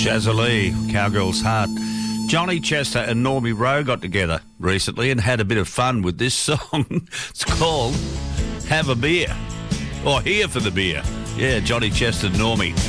Shazza Cowgirl's Heart. Johnny Chester and Normie Rowe got together recently and had a bit of fun with this song. It's called Have a Beer, or Here for the Beer. Yeah, Johnny Chester and Normie.